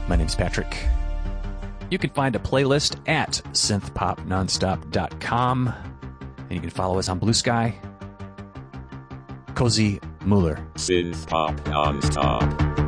My name's Patrick. You can find a playlist at synthpopnonstop.com, and you can follow us on Blue Sky. Cozy Mueller. Synth Pop Nonstop.